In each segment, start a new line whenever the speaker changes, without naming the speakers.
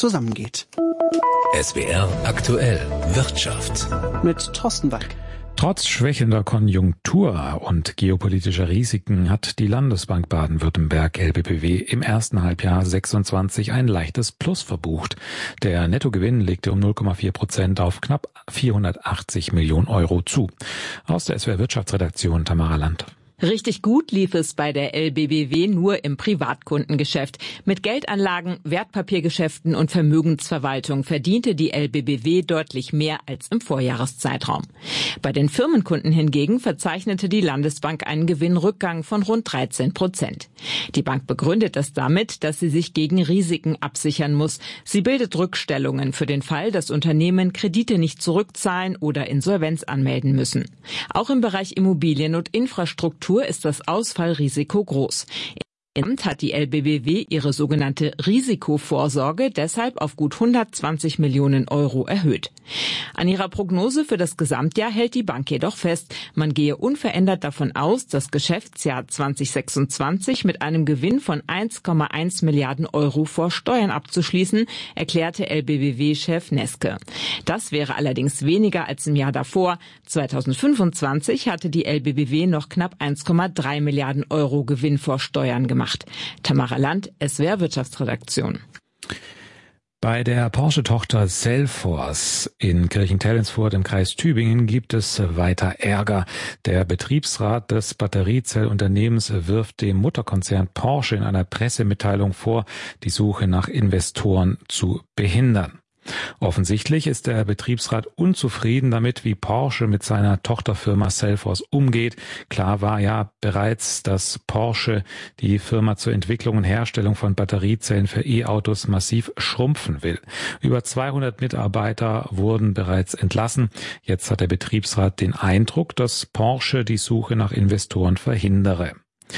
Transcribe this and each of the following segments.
zusammengeht.
SWR aktuell Wirtschaft
Mit Thorsten Walk.
Trotz schwächender Konjunktur und geopolitischer Risiken hat die Landesbank Baden-Württemberg LBBW im ersten Halbjahr 26 ein leichtes Plus verbucht. Der Nettogewinn legte um 0,4% auf knapp 480 Millionen Euro zu. Aus der SWR Wirtschaftsredaktion Tamara Land.
Richtig gut lief es bei der LBBW nur im Privatkundengeschäft. Mit Geldanlagen, Wertpapiergeschäften und Vermögensverwaltung verdiente die LBBW deutlich mehr als im Vorjahreszeitraum. Bei den Firmenkunden hingegen verzeichnete die Landesbank einen Gewinnrückgang von rund 13%. Die Bank begründet das damit, dass sie sich gegen Risiken absichern muss. Sie bildet Rückstellungen für den Fall, dass Unternehmen Kredite nicht zurückzahlen oder Insolvenz anmelden müssen. Auch im Bereich Immobilien und Infrastruktur ist das Ausfallrisiko groß. Im Amt hat die LBBW ihre sogenannte Risikovorsorge deshalb auf gut 120 Millionen Euro erhöht. An ihrer Prognose für das Gesamtjahr hält die Bank jedoch fest, man gehe unverändert davon aus, das Geschäftsjahr 2026 mit einem Gewinn von 1,1 Milliarden Euro vor Steuern abzuschließen, erklärte LBBW-Chef Neske. Das wäre allerdings weniger als im Jahr davor. 2025 hatte die LBBW noch knapp 1,3 Milliarden Euro Gewinn vor Steuern gemacht. Tamara Land, SWR Wirtschaftsredaktion.
Bei der Porsche-Tochter Cellforce in Kirchentellensfurt im Kreis Tübingen gibt es weiter Ärger. Der Betriebsrat des Batteriezellunternehmens wirft dem Mutterkonzern Porsche in einer Pressemitteilung vor, die Suche nach Investoren zu behindern. Offensichtlich ist der Betriebsrat unzufrieden damit, wie Porsche mit seiner Tochterfirma Cellforce umgeht. Klar war ja bereits, dass Porsche die Firma zur Entwicklung und Herstellung von Batteriezellen für E-Autos massiv schrumpfen will. Über 200 Mitarbeiter wurden bereits entlassen. Jetzt hat der Betriebsrat den Eindruck, dass Porsche die Suche nach Investoren verhindere.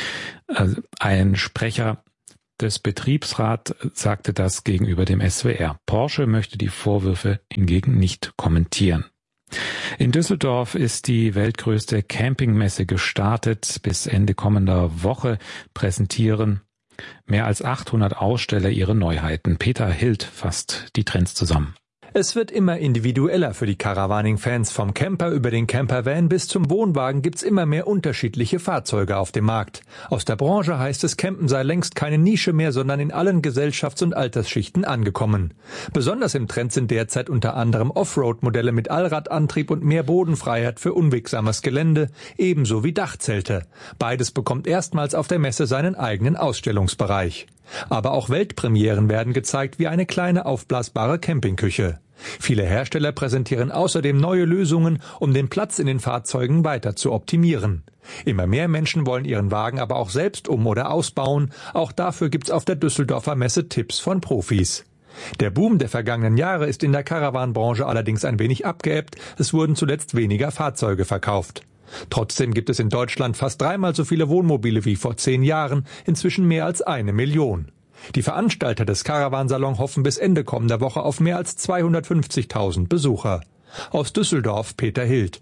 Ein Sprecher des Betriebsrats sagte das gegenüber dem SWR. Porsche möchte die Vorwürfe hingegen nicht kommentieren. In Düsseldorf ist die weltgrößte Campingmesse gestartet. Bis Ende kommender Woche präsentieren mehr als 800 Aussteller ihre Neuheiten. Peter Hild fasst die Trends zusammen.
Es wird immer individueller für die Caravaning-Fans. Vom Camper über den Campervan bis zum Wohnwagen gibt's immer mehr unterschiedliche Fahrzeuge auf dem Markt. Aus der Branche heißt es, Campen sei längst keine Nische mehr, sondern in allen Gesellschafts- und Altersschichten angekommen. Besonders im Trend sind derzeit unter anderem Offroad-Modelle mit Allradantrieb und mehr Bodenfreiheit für unwegsames Gelände, ebenso wie Dachzelte. Beides bekommt erstmals auf der Messe seinen eigenen Ausstellungsbereich. Aber auch Weltpremieren werden gezeigt, wie eine kleine aufblasbare Campingküche. Viele Hersteller präsentieren außerdem neue Lösungen, um den Platz in den Fahrzeugen weiter zu optimieren. Immer mehr Menschen wollen ihren Wagen aber auch selbst um- oder ausbauen. Auch dafür gibt's auf der Düsseldorfer Messe Tipps von Profis. Der Boom der vergangenen Jahre ist in der Caravan-Branche allerdings ein wenig abgeebbt. Es wurden zuletzt weniger Fahrzeuge verkauft. Trotzdem gibt es in Deutschland fast 3-mal so viele Wohnmobile wie vor 10 Jahren, inzwischen mehr als 1 Million. Die Veranstalter des Caravansalon hoffen bis Ende kommender Woche auf mehr als 250.000 Besucher. Aus Düsseldorf Peter Hild.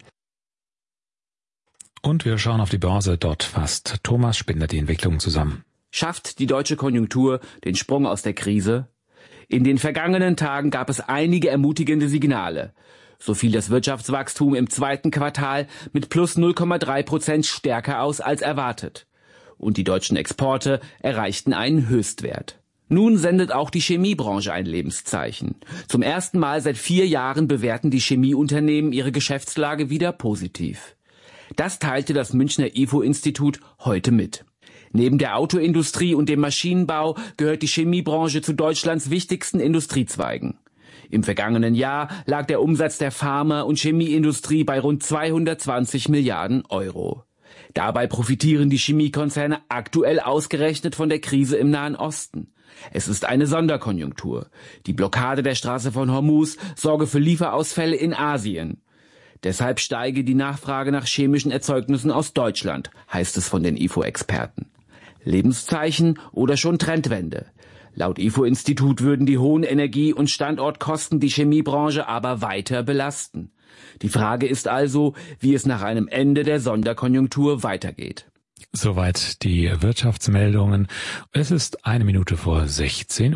Und wir schauen auf die Börse. Dort fasst Thomas Spinder die Entwicklung zusammen.
Schafft die deutsche Konjunktur den Sprung aus der Krise? In den vergangenen Tagen gab es einige ermutigende Signale. So fiel das Wirtschaftswachstum im zweiten Quartal mit plus 0,3% stärker aus als erwartet. Und die deutschen Exporte erreichten einen Höchstwert. Nun sendet auch die Chemiebranche ein Lebenszeichen. Zum ersten Mal seit 4 Jahren bewerten die Chemieunternehmen ihre Geschäftslage wieder positiv. Das teilte das Münchner IFO-Institut heute mit. Neben der Autoindustrie und dem Maschinenbau gehört die Chemiebranche zu Deutschlands wichtigsten Industriezweigen. Im vergangenen Jahr lag der Umsatz der Pharma- und Chemieindustrie bei rund 220 Milliarden Euro. Dabei profitieren die Chemiekonzerne aktuell ausgerechnet von der Krise im Nahen Osten. Es ist eine Sonderkonjunktur. Die Blockade der Straße von Hormuz sorge für Lieferausfälle in Asien. Deshalb steige die Nachfrage nach chemischen Erzeugnissen aus Deutschland, heißt es von den IFO-Experten. Lebenszeichen oder schon Trendwende? Laut IFO-Institut würden die hohen Energie- und Standortkosten die Chemiebranche aber weiter belasten. Die Frage ist also, wie es nach einem Ende der Sonderkonjunktur weitergeht.
Soweit die Wirtschaftsmeldungen. Es ist 1 Minute vor 16 Uhr.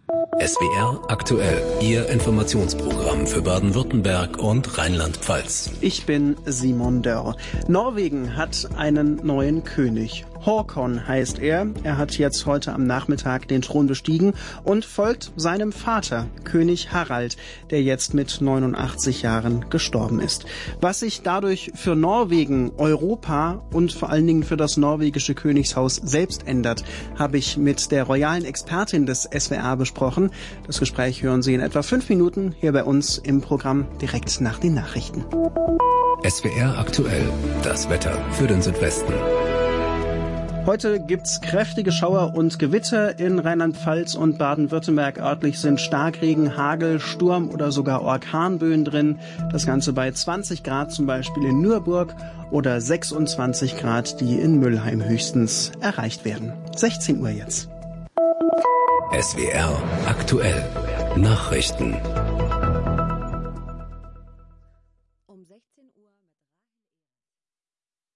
SWR aktuell, Ihr Informationsprogramm für Baden-Württemberg und Rheinland-Pfalz.
Ich bin Simon Dörr. Norwegen hat einen neuen König. Håkon heißt er. Er hat jetzt heute am Nachmittag den Thron bestiegen und folgt seinem Vater, König Harald, der jetzt mit 89 Jahren gestorben ist. Was sich dadurch für Norwegen, Europa und vor allen Dingen für das norwegische Königshaus selbst ändert, habe ich mit der royalen Expertin des SWR besprochen. Das Gespräch hören Sie in etwa 5 Minuten hier bei uns im Programm direkt nach den Nachrichten.
SWR aktuell, das Wetter für den Südwesten.
Heute gibt's kräftige Schauer und Gewitter in Rheinland-Pfalz und Baden-Württemberg. Örtlich sind Starkregen, Hagel, Sturm oder sogar Orkanböen drin. Das Ganze bei 20 Grad zum Beispiel in Nürburg oder 26 Grad, die in Mülheim höchstens erreicht werden. 16 Uhr jetzt.
SWR aktuell, Nachrichten.